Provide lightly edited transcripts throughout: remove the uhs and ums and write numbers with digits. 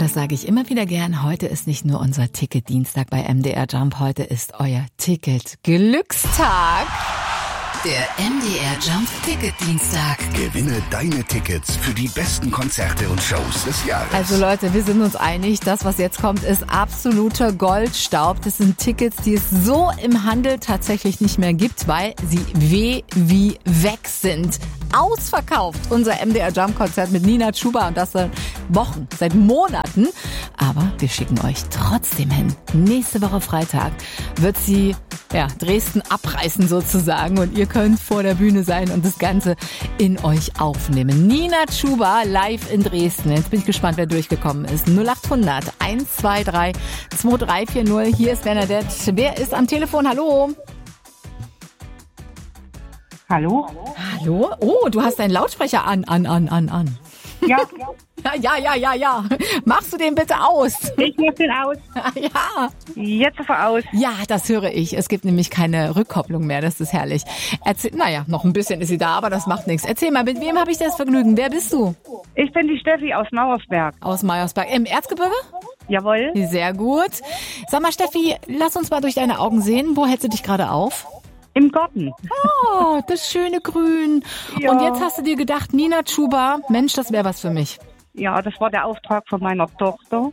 das sage ich immer wieder gern, heute ist nicht nur unser Ticket-Dienstag bei MDR Jump, heute ist euer Ticket-Glückstag. Der MDR Jump Ticket-Dienstag. Gewinne deine Tickets für die besten Konzerte und Shows des Jahres. Also Leute, wir sind uns einig, das, was jetzt kommt, ist absoluter Goldstaub. Das sind Tickets, die es so im Handel tatsächlich nicht mehr gibt, weil sie wie weg sind. Ausverkauft, unser MDR Jump-Konzert mit Nina Chuba und das seit Wochen, seit Monaten. Aber wir schicken euch trotzdem hin. Nächste Woche Freitag wird sie Dresden abreißen sozusagen und ihr könnt vor der Bühne sein und das Ganze in euch aufnehmen. Nina Chuba live in Dresden. Jetzt bin ich gespannt, wer durchgekommen ist. 0800 123 2340. Hier ist Bernadette. Wer ist am Telefon? Hallo? Hallo? Hallo? Oh, du hast deinen Lautsprecher an. Ja. Ja. Machst du den bitte aus? Ich mach den aus. Ja. Jetzt ist er aus. Ja, das höre ich. Es gibt nämlich keine Rückkopplung mehr. Das ist herrlich. Noch ein bisschen ist sie da, aber das macht nichts. Erzähl mal, mit wem habe ich das Vergnügen? Wer bist du? Ich bin die Steffi aus Mauersberg. Aus Mauersberg. Im Erzgebirge? Jawohl. Sehr gut. Sag mal, Steffi, lass uns mal durch deine Augen sehen. Wo hältst du dich gerade auf? Im Garten. Oh, das schöne Grün. Ja. Und jetzt hast du dir gedacht, Nina Chuba, Mensch, das wäre was für mich. Ja, das war der Auftrag von meiner Tochter.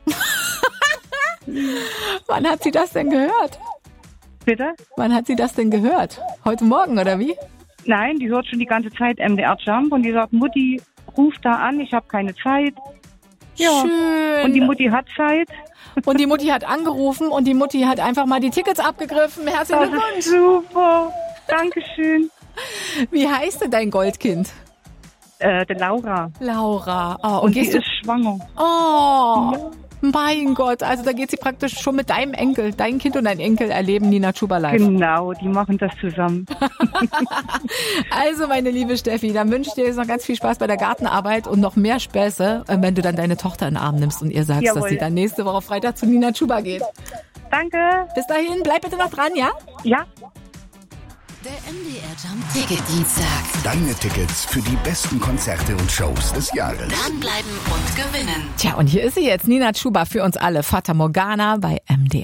Wann hat sie das denn gehört? Bitte? Wann hat sie das denn gehört? Heute Morgen, oder wie? Nein, die hört schon die ganze Zeit MDR Jump und die sagt, Mutti, ruf da an, ich habe keine Zeit. Ja. Schön. Und die Mutti hat Zeit. Und die Mutti hat angerufen und die Mutti hat einfach mal die Tickets abgegriffen. Herzlichen Das Glückwunsch. ist super. Dankeschön. Wie heißt denn dein Goldkind? Die Laura. Laura. Oh, Und die gehst du? ist schwanger. Oh, mein Gott. Also da geht sie praktisch schon mit deinem Enkel. Dein Kind und dein Enkel erleben Nina Chuba live. Genau, die machen das zusammen. Also, meine liebe Steffi, dann wünsche ich dir jetzt noch ganz viel Spaß bei der Gartenarbeit und noch mehr Späße, wenn du dann deine Tochter in den Arm nimmst und ihr sagst, Jawohl. dass sie dann nächste Woche Freitag zu Nina Chuba geht. Danke. Bis dahin, bleib bitte noch dran, ja? Ja. Der MDR Jump Ticket-Dienstag. Deine Tickets für die besten Konzerte und Shows des Jahres. Dranbleiben und gewinnen. Tja, und hier ist sie jetzt, Nina Chuba für uns alle. Fata Morgana bei MDR.